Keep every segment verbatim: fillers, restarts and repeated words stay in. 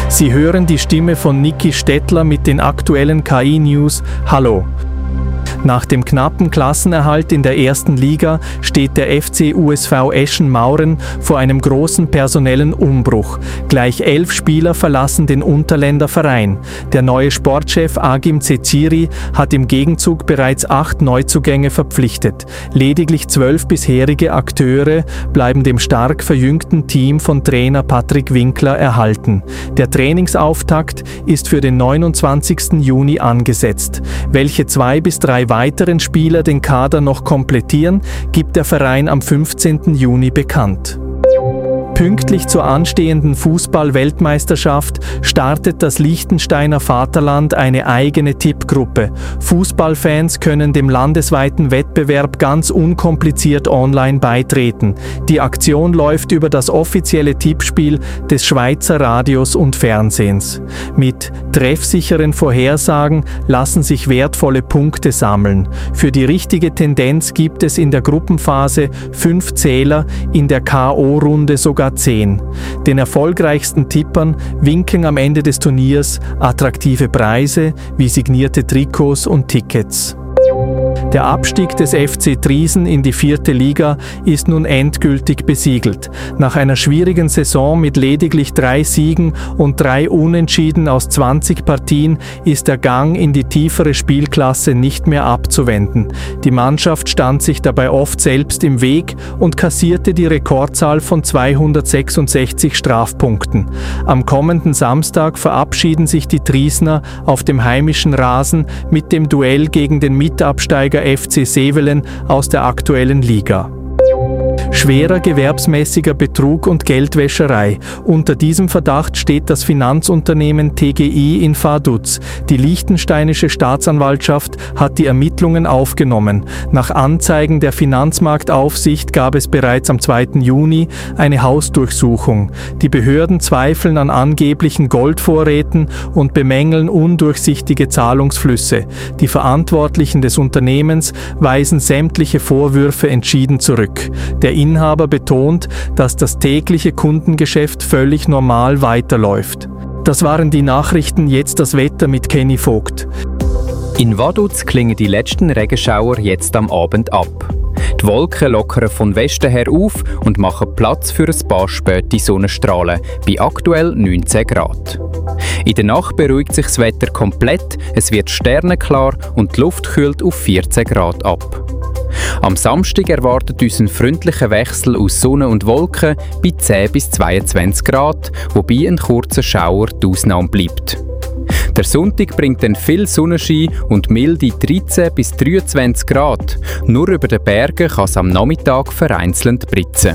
Sie hören die Stimme von Niki Stettler mit den aktuellen K I-News. Hallo! Nach dem knappen Klassenerhalt in der ersten Liga steht der F C U S V Eschen-Mauren vor einem großen personellen Umbruch. Gleich elf Spieler verlassen den Unterländer Verein. Der neue Sportchef Agim Ceciri hat im Gegenzug bereits acht Neuzugänge verpflichtet. Lediglich zwölf bisherige Akteure bleiben dem stark verjüngten Team von Trainer Patrick Winkler erhalten. Der Trainingsauftakt ist für den neunundzwanzigsten Juni angesetzt. Welche zwei bis drei weiteren Spieler den Kader noch komplettieren, gibt der Verein am fünfzehnten Juni bekannt. Pünktlich zur anstehenden Fußball-Weltmeisterschaft startet das Liechtensteiner Vaterland eine eigene Tippgruppe. Fußballfans können dem landesweiten Wettbewerb ganz unkompliziert online beitreten. Die Aktion läuft über das offizielle Tippspiel des Schweizer Radios und Fernsehens. Mit treffsicheren Vorhersagen lassen sich wertvolle Punkte sammeln. Für die richtige Tendenz gibt es in der Gruppenphase fünf Zähler, in der K O-Runde sogar zehn. Den erfolgreichsten Tippern winken am Ende des Turniers attraktive Preise wie signierte Trikots und Tickets. Der Abstieg des F C Triesen in die vierte Liga ist nun endgültig besiegelt. Nach einer schwierigen Saison mit lediglich drei Siegen und drei Unentschieden aus zwanzig Partien ist der Gang in die tiefere Spielklasse nicht mehr abzuwenden. Die Mannschaft stand sich dabei oft selbst im Weg und kassierte die Rekordzahl von zweihundertsechsundsechzig Strafpunkten. Am kommenden Samstag verabschieden sich die Triesner auf dem heimischen Rasen mit dem Duell gegen den Mitabsteiger F C Sevelen aus der aktuellen Liga. Schwerer gewerbsmäßiger Betrug und Geldwäscherei. Unter diesem Verdacht steht das Finanzunternehmen T G I in Vaduz. Die liechtensteinische Staatsanwaltschaft hat die Ermittlungen aufgenommen. Nach Anzeigen der Finanzmarktaufsicht gab es bereits am zweiten Juni eine Hausdurchsuchung. Die Behörden zweifeln an angeblichen Goldvorräten und bemängeln undurchsichtige Zahlungsflüsse. Die Verantwortlichen des Unternehmens weisen sämtliche Vorwürfe entschieden zurück. Der Inhaber betont, dass das tägliche Kundengeschäft völlig normal weiterläuft. Das waren die Nachrichten, jetzt das Wetter mit Kenny Vogt. In Vaduz klingen die letzten Regenschauer jetzt am Abend ab. Die Wolken lockern von Westen her auf und machen Platz für ein paar späte Sonnenstrahlen bei aktuell neunzehn Grad. In der Nacht beruhigt sich das Wetter komplett, es wird sternenklar und die Luft kühlt auf vierzehn Grad ab. Am Samstag erwartet uns ein freundlicher Wechsel aus Sonne und Wolken bei zehn bis zweiundzwanzig Grad, wobei ein kurzer Schauer die Ausnahme bleibt. Der Sonntag bringt dann viel Sonnenschein und milde dreizehn bis dreiundzwanzig Grad. Nur über den Bergen kann es am Nachmittag vereinzelt britzen.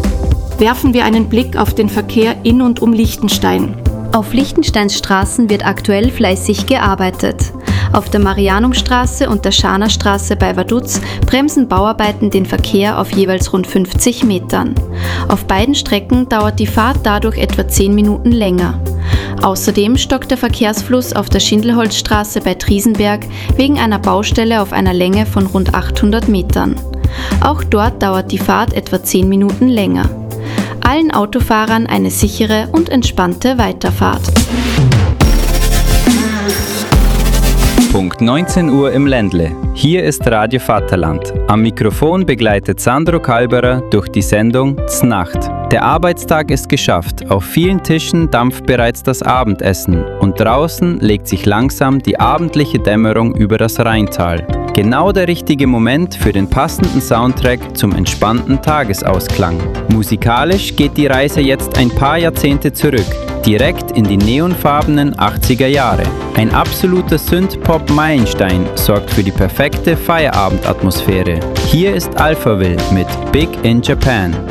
Werfen wir einen Blick auf den Verkehr in und um Liechtenstein. Auf Liechtensteins Straßen wird aktuell fleißig gearbeitet. Auf der Marianumstraße und der Schanerstraße bei Vaduz bremsen Bauarbeiten den Verkehr auf jeweils rund fünfzig Metern. Auf beiden Strecken dauert die Fahrt dadurch etwa zehn Minuten länger. Außerdem stockt der Verkehrsfluss auf der Schindelholzstraße bei Triesenberg wegen einer Baustelle auf einer Länge von rund achthundert Metern. Auch dort dauert die Fahrt etwa zehn Minuten länger. Allen Autofahrern eine sichere und entspannte Weiterfahrt. Punkt neunzehn Uhr im Ländle. Hier ist Radio Vaterland. Am Mikrofon begleitet Sandro Kalberer durch die Sendung Znacht. Der Arbeitstag ist geschafft. Auf vielen Tischen dampft bereits das Abendessen und draußen legt sich langsam die abendliche Dämmerung über das Rheintal. Genau der richtige Moment für den passenden Soundtrack zum entspannten Tagesausklang. Musikalisch geht die Reise jetzt ein paar Jahrzehnte zurück, direkt in die neonfarbenen achtziger Jahre. Ein absoluter Synth-Pop-Meilenstein sorgt für die perfekte Feierabendatmosphäre. Hier ist Alphaville mit Big in Japan.